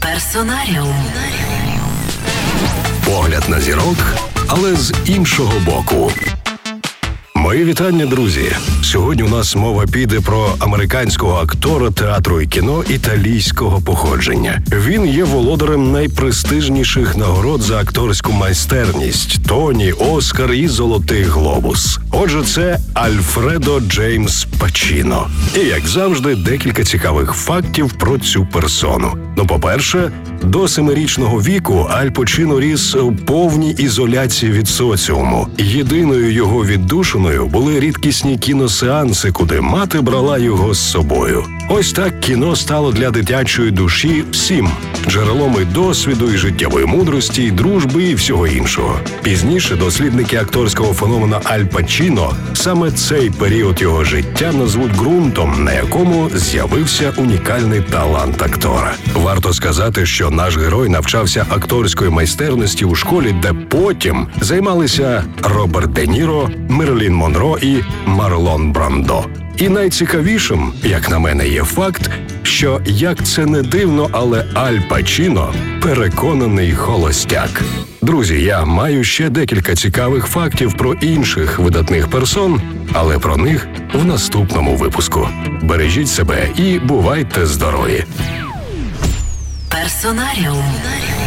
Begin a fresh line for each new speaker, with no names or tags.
Персонаріум.
Погляд на зірок, але з іншого боку. Мої вітання, друзі! Сьогодні у нас мова піде про американського актора театру і кіно італійського походження. Він є володарем найпрестижніших нагород за акторську майстерність – Тоні, Оскар і Золотий глобус. Отже, це Альфредо Джеймс Пачіно. І, як завжди, декілька цікавих фактів про цю персону. По-перше, до 7-річного віку Аль Пачіно ріс у повній ізоляції від соціуму. Єдиною його віддушиною були рідкісні кіносеанси, куди мати брала його з собою. Ось так кіно стало для дитячої душі всім – джерелом і досвіду, і життєвої мудрості, і дружби, і всього іншого. Пізніше дослідники акторського феномена Аль Пачіно саме цей період його життя назвуть ґрунтом, на якому з'явився унікальний талант актора. Варто сказати, що наш герой навчався акторської майстерності у школі, де потім займалися Роберт Де Ніро, Мерлін Монро і Марлон Брандо. І найцікавішим, як на мене, є факт, що, як це не дивно, але Аль Пачіно – переконаний холостяк. Друзі, я маю ще декілька цікавих фактів про інших видатних персон, але про них в наступному випуску. Бережіть себе і бувайте здорові!
Персонаріум.